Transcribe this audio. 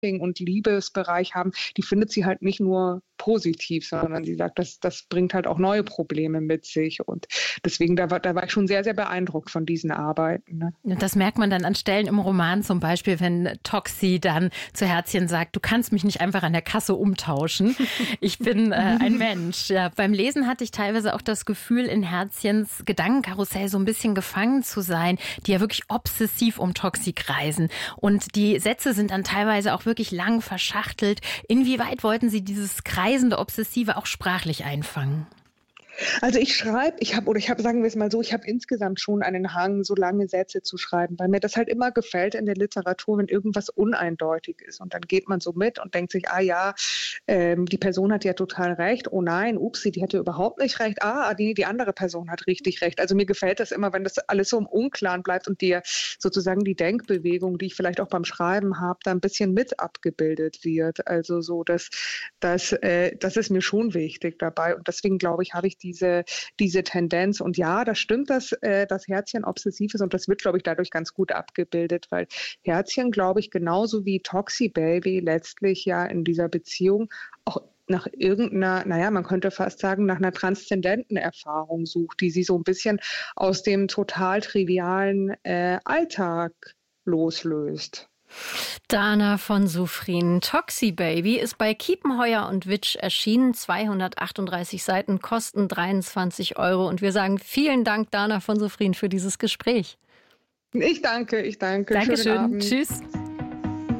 und Liebesbereich haben, die findet sie halt nicht nur positiv, sondern sie sagt, das bringt halt auch neue Probleme mit sich. Und deswegen, da war ich schon sehr, sehr beeindruckt von diesen Arbeiten. Ne? Das merkt man dann an Stellen im Roman, zum Beispiel, wenn Toxi dann zu Herzchen sagt, du kannst mich nicht einfach an der Kasse umtauschen. Ich bin ein Mensch. Ja, beim Lesen hatte ich teilweise auch das Gefühl, in Herzchens Gedankenkarussell so ein bisschen gefangen zu sein, die ja wirklich obsessiv um Toxi kreisen. Und die Sätze sind dann teilweise auch wirklich lang verschachtelt. Inwieweit wollten Sie dieses kreisende Obsessive auch sprachlich einfangen? Also ich habe, sagen wir es mal so, ich habe insgesamt schon einen Hang, so lange Sätze zu schreiben, weil mir das halt immer gefällt in der Literatur, wenn irgendwas uneindeutig ist. Und dann geht man so mit und denkt sich, die Person hat ja total recht. Oh nein, upsi, die hatte überhaupt nicht recht. Die andere Person hat richtig recht. Also mir gefällt das immer, wenn das alles so im Unklaren bleibt und sozusagen die Denkbewegung, die ich vielleicht auch beim Schreiben habe, da ein bisschen mit abgebildet wird. Also so, das ist mir schon wichtig dabei. Und deswegen glaube ich, habe ich diese Tendenz. Und ja, das stimmt, dass das Herzchen obsessiv ist und das wird, glaube ich, dadurch ganz gut abgebildet, weil Herzchen, glaube ich, genauso wie Toxi Baby letztlich ja in dieser Beziehung auch nach irgendeiner, man könnte fast sagen, nach einer transzendenten Erfahrung sucht, die sie so ein bisschen aus dem total trivialen Alltag loslöst. Dana von Sufrin. Toxi Baby ist bei Kiepenheuer und Witsch erschienen. 238 Seiten, kosten 23 €. Und wir sagen vielen Dank, Dana von Sufrin, für dieses Gespräch. Ich danke. Dankeschön. Tschüss.